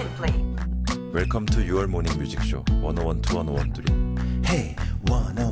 can play. Welcome to your morning music show 101 to 101 3. Hey, 101.